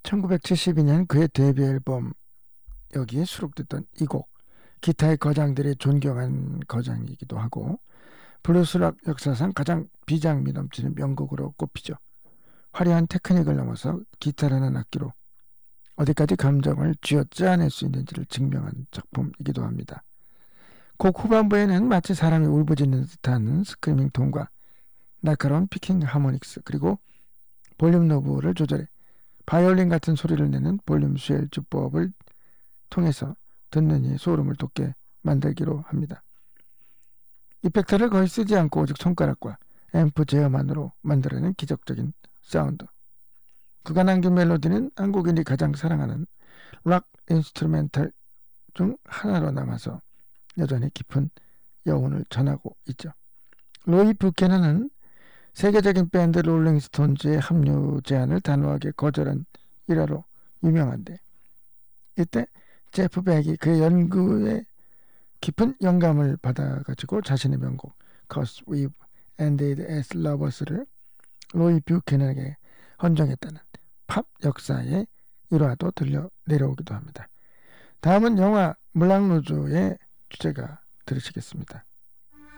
1972년 그의 데뷔 앨범 여기에 수록됐던 이 곡, 기타의 거장들이 존경한 거장이기도 하고 블루스락 역사상 가장 비장미 넘치는 명곡으로 꼽히죠. 화려한 테크닉을 넘어서 기타라는 악기로 어디까지 감정을 쥐어짜낼 수 있는지를 증명한 작품이기도 합니다. 곡 후반부에는 마치 사람이 울부짖는 듯한 스크리밍 톤과 날카로운 피킹 하모닉스, 그리고 볼륨 노브를 조절해 바이올린 같은 소리를 내는 볼륨 쉘 주법을 통해서 듣는 이의 소름을 돋게 만들기로 합니다. 이펙터를 거의 쓰지 않고 오직 손가락과 앰프 제어만으로 만들어낸 기적적인 사운드. 그가 남긴 멜로디는 한국인이 가장 사랑하는 락 인스트루멘탈 중 하나로 남아서 여전히 깊은 여운을 전하고 있죠. 로이 뷰캐넌은 세계적인 밴드 롤링스톤즈의 합류 제안을 단호하게 거절한 일화로 유명한데, 이때 제프 백이 그의 연구에 깊은 영감을 받아가지고 자신의 명곡 Cause We've Ended as Lovers를 로이 뷰캐넌에게 헌정했다는 팝 역사의 일화도 들려 내려오기도 합니다. 다음은 영화 물랑루즈의 주제가 들으시겠습니다.